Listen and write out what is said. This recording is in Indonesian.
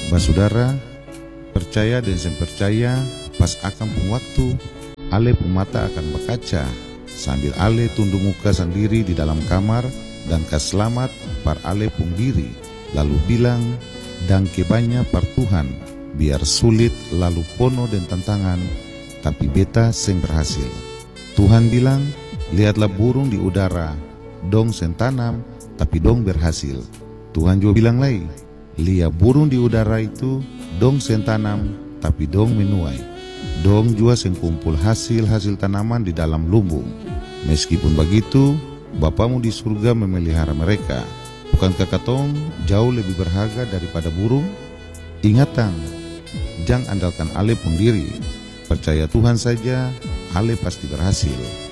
Basudara, percaya dan sen percaya, pas akan pun waktu, ale pun mata akan berkaca, sambil ale tunduk muka sendiri di dalam kamar, dan kaselamat par ale pun diri, lalu bilang, dan kebanya par Tuhan, biar sulit lalu pono dan tantangan, tapi beta seng berhasil. Tuhan bilang, lihatlah burung di udara, dong sen tanam, tapi dong berhasil. Tuhan juga bilang lagi, lihat burung di udara itu, dong sen tanam, tapi dong menuai. Dong juga sen kumpul hasil-hasil tanaman di dalam lumbung. Meskipun begitu, Bapamu di surga memelihara mereka. Bukankah katong jauh lebih berharga daripada burung? Ingatan, jangan andalkan ale pun diri. Percaya Tuhan saja, ale pasti berhasil.